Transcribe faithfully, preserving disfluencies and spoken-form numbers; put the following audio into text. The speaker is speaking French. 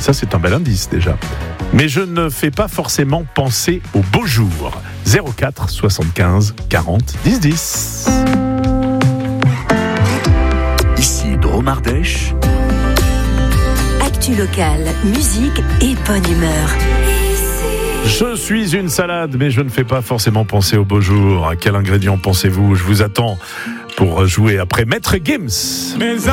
Ça, c'est un bel indice déjà. Mais je ne fais pas forcément penser au beau jour. zéro quatre soixante-quinze quarante dix dix. Ici Drôme Ardèche. Actu locale, musique et bonne humeur. Je suis une salade, mais je ne fais pas forcément penser au beau jour. À quel ingrédient pensez-vous ? Je vous attends pour jouer après Maître Gims.